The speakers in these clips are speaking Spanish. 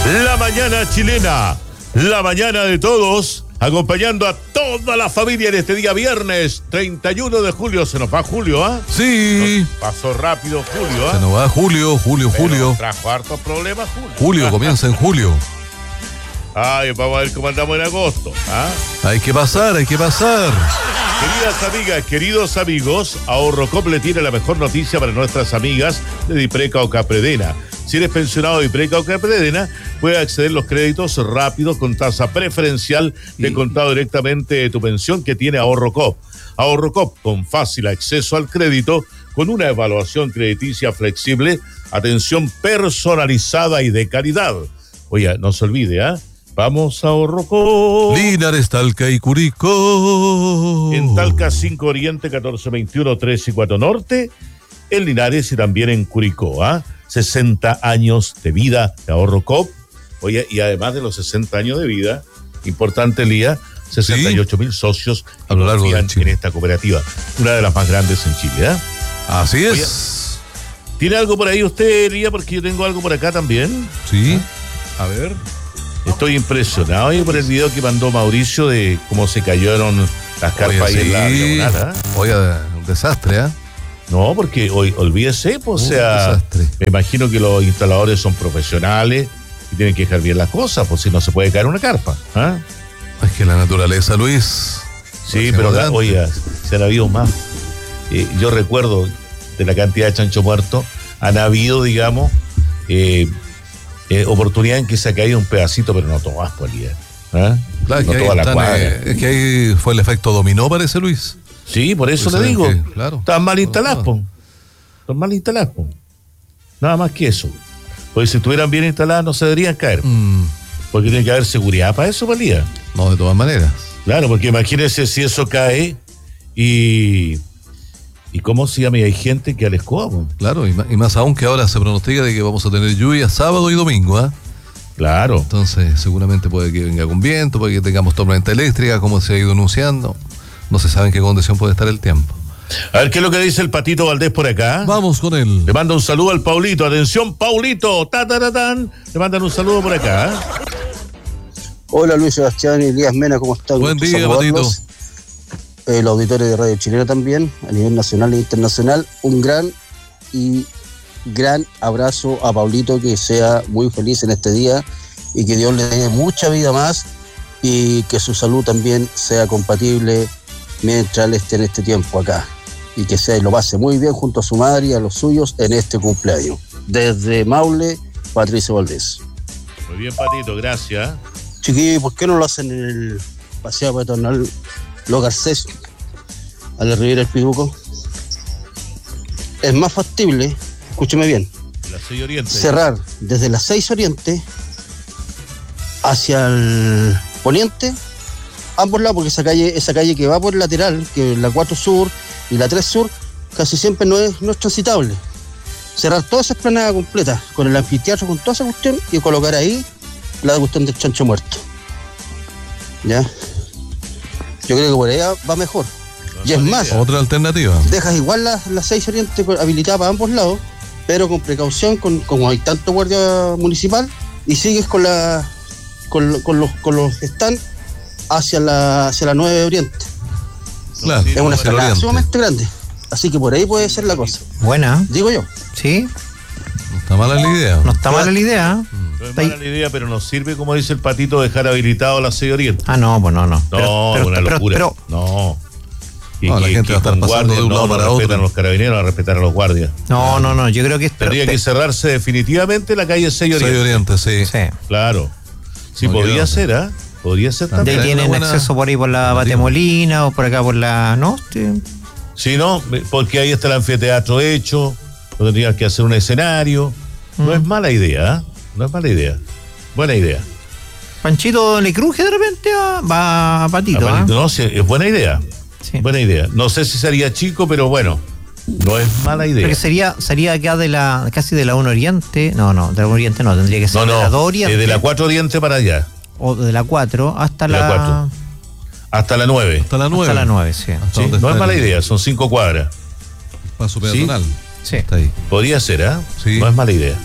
La mañana chilena, la mañana de todos, acompañando a toda la familia en este día viernes 31 de julio. Se nos va Julio, ¿ah? Sí. Nos pasó rápido Julio, ¿ah? Se nos va Julio. Trajo hartos problemas Julio. Julio comienza en julio. Ay, vamos a ver cómo andamos en agosto, ¿ah? Hay que pasar. Queridas amigas, queridos amigos, Ahorrocop le tiene la mejor noticia para nuestras amigas de Dipreca o Capredena. Si eres pensionado de Dipreca o Capredena, puedes acceder a los créditos rápidos con tasa preferencial de contado directamente de tu pensión que tiene Ahorrocop. Ahorrocop, con fácil acceso al crédito, con una evaluación crediticia flexible, atención personalizada y de calidad. Oye, no se olvide, ¿ah? Vamos a Ahorrocop. Linares, Talca y Curicó. En Talca 5 Oriente, 1421, 3 y 4 Norte. En Linares y también en Curicó, ¿ah? 60 años de vida de Ahorrocop. Oye, y además de los 60 años de vida, importante, Lía, 68.000 socios a lo largo de Chile en esta cooperativa, una de las más grandes en Chile, ¿eh? Así es. Oye, ¿tiene algo por ahí usted, Lía? Porque yo tengo algo por acá también. Sí. ¿Ah? A ver. Estoy impresionado por el video que mandó Mauricio de cómo se cayeron las carpas ahí en la diagonal, ¿eh? Oye, un desastre, ¿ah? No, porque hoy, olvídese, pues, o sea, desastre. Me imagino que los instaladores son profesionales y tienen que dejar bien las cosas, pues si no se puede caer una carpa. ¿Ah? Es que la naturaleza, Luis. Sí, pero oiga, se han habido más. Yo recuerdo de la cantidad de chancho muertos, han habido, digamos, oportunidad en que se ha caído un pedacito, pero no todas, pues, ¿ah? Claro, no que toda la cuadra. Es que ahí fue el efecto dominó, parece, Luis. Sí, por eso pues le digo. Claro. Están mal instaladas, po. Están mal instaladas, po. Nada más que eso. Porque si estuvieran bien instaladas no se deberían caer. Porque tiene que haber seguridad para eso, Valía. No, de todas maneras. Claro, porque imagínense si eso cae y cómo se llama, y hay gente que alescoa, po. Claro, y más aún que ahora se pronostica de que vamos a tener lluvia sábado y domingo, ¿ah? Claro. Entonces seguramente puede que venga con viento, puede que tengamos tormenta eléctrica, como se ha ido anunciando. No se sabe en qué condición puede estar el tiempo. A ver, ¿qué es lo que dice el Patito Valdés por acá? Vamos con él. Le manda un saludo al Paulito. Atención, Paulito. ¡Tataratán! Le mandan un saludo por acá. Hola, Luis Sebastián y Elías Mena, ¿cómo están? Buen día, Patito. Los auditores de Radio Chilena también, a nivel nacional e internacional. Un gran abrazo a Paulito, que sea muy feliz en este día y que Dios le dé mucha vida más y que su salud también sea compatible mientras él esté en este tiempo acá, y que lo pase muy bien junto a su madre y a los suyos en este cumpleaños. Desde Maule, Patricio Valdés. Muy bien, Patito, gracias. Chiquillos, ¿por qué no lo hacen en el paseo peatonal Los Garcés, a la Riviera del Piduco? Es más factible, escúcheme bien, la 6 Oriente, cerrar desde la 6 Oriente hacia el poniente, ambos lados, porque esa calle que va por el lateral, que es la 4 Sur y la 3 Sur, casi siempre no es transitable. Cerrar toda esa explanada completa, con el anfiteatro, con toda esa cuestión, y colocar ahí la cuestión del chancho muerto. ¿Ya? Yo creo que por ahí va mejor. Y es más, otra alternativa. Dejas igual la 6 Oriente habilitada para ambos lados, pero con precaución, como hay tanto guardia municipal, y sigues con los que están hacia la 9 Oriente. Claro, es una escalada sumamente grande. Así que por ahí puede ser la cosa. Buena. Digo yo. Sí. No está mala la idea. No está mala la idea. No es mala la idea, pero nos sirve, como dice el Patito, dejar habilitado la 6 Oriente. Ah, no, pues no. No, una locura. No. La gente va a estar pasando de un lado para otro. Respetan a los carabineros, a respetar a los guardias. No, yo creo que tendría que cerrarse definitivamente la calle 6 Oriente. 6 Oriente, sí. Claro. Sí, No, podría ser, ¿ah? Podría ser también. De ahí tienen acceso por ahí por la Batemolina o por acá por la... ¿No? Sí, no, porque ahí está el anfiteatro hecho, no tendrían que hacer un escenario. No es mala idea, ¿eh? No es mala idea. Buena idea. Panchito le cruje de repente va a Patito. No, sí, es buena idea. Sí. Buena idea. No sé si sería chico, pero bueno, no es mala idea. Porque sería acá casi de la 1 Oriente. No, de la 1 Oriente no, tendría que ser de la 2 Oriente. De la 4 Oriente para allá. O de la 4 hasta la 4. Hasta la 9. Hasta la 9. Hasta la 9, sí. No es mala idea, son 5 cuadras. Paso peatonal. Sí. Está ahí. Podría ser, ¿ah? Sí. No es mala idea.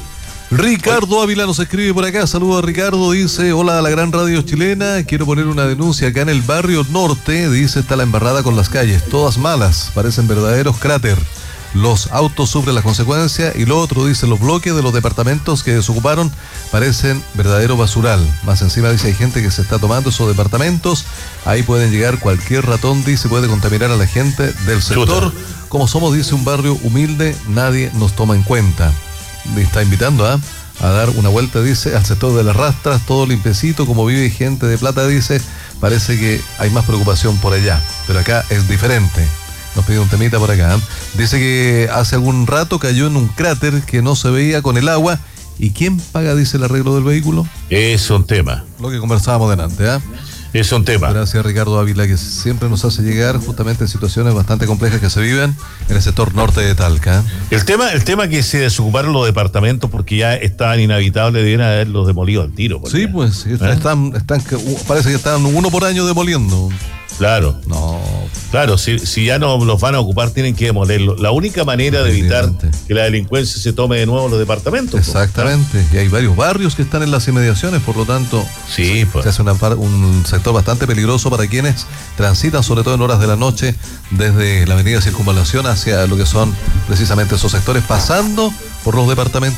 Ricardo Ávila nos escribe por acá, saludos a Ricardo, dice, hola a la gran radio chilena, quiero poner una denuncia acá en el barrio norte, dice, está la embarrada con las calles, todas malas, parecen verdaderos cráter, los autos sufren las consecuencias, y lo otro, dice, los bloques de los departamentos que desocuparon parecen verdadero basural, más encima dice, hay gente que se está tomando esos departamentos, ahí pueden llegar cualquier ratón, dice, puede contaminar a la gente del sector, como somos, dice, un barrio humilde, nadie nos toma en cuenta. Está invitando a dar una vuelta, dice, al sector de las rastras, todo limpiecito, como vive gente de plata, dice, parece que hay más preocupación por allá, pero acá es diferente. Nos pide un temita por acá. Dice que hace algún rato cayó en un cráter que no se veía con el agua. ¿Y quién paga, dice, el arreglo del vehículo? Es un tema. Lo que conversábamos delante, ¿ah? Es un tema. Gracias, Ricardo Ávila, que siempre nos hace llegar justamente situaciones bastante complejas que se viven en el sector norte de Talca. El tema que se desocuparon los departamentos porque ya estaban inhabitables, debían haberlos demolido al tiro. Sí, pues, parece que están uno por año demoliendo. Claro. No. Claro, si ya no los van a ocupar, tienen que demolerlo. La única manera de evitar que la delincuencia se tome de nuevo los departamentos. Exactamente. Y hay varios barrios que están en las inmediaciones, por lo tanto, sí, pues, se hace un sector bastante peligroso para quienes transitan, sobre todo en horas de la noche, desde la avenida Circunvalación hacia lo que son precisamente esos sectores, pasando por los departamentos.